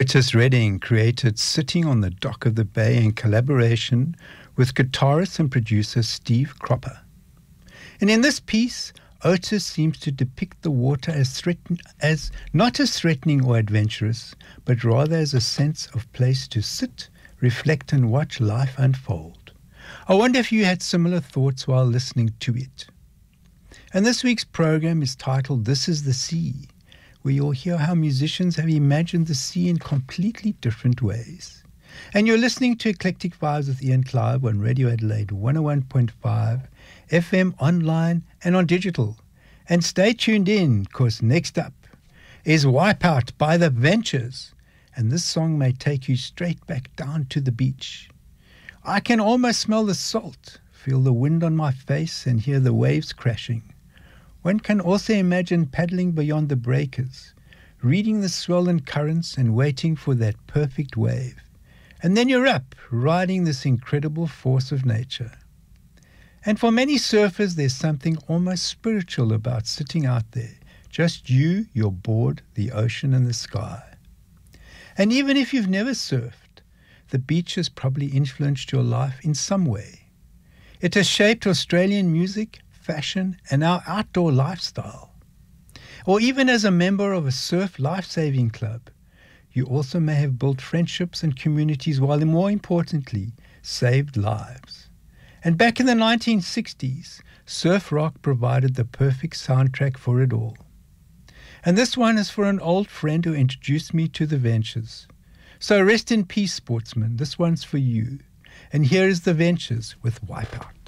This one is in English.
Otis Redding created Sitting on the Dock of the Bay in collaboration with guitarist and producer Steve Cropper. And in this piece, Otis seems to depict the water as not as threatening or adventurous, but rather as a sense of place to sit, reflect and watch life unfold. I wonder if you had similar thoughts while listening to it. And this week's program is titled This is the Sea, where you'll hear how musicians have imagined the sea in completely different ways. And you're listening to Eclectic Vibes with Ian Clive on Radio Adelaide 101.5, FM, online and on digital. And stay tuned in, because next up is Wipeout by The Ventures. And this song may take you straight back down to the beach. I can almost smell the salt, feel the wind on my face and hear the waves crashing. One can also imagine paddling beyond the breakers, reading the swollen currents and waiting for that perfect wave. And then you're up, riding this incredible force of nature. And for many surfers, there's something almost spiritual about sitting out there. Just you, your board, the ocean and the sky. And even if you've never surfed, the beach has probably influenced your life in some way. It has shaped Australian music, fashion, and our outdoor lifestyle. Or even as a member of a surf life-saving club, you also may have built friendships and communities while, more importantly, saved lives. And back in the 1960s, surf rock provided the perfect soundtrack for it all. And this one is for an old friend who introduced me to The Ventures. So rest in peace, sportsman. This one's for you. And here is The Ventures with Wipeout.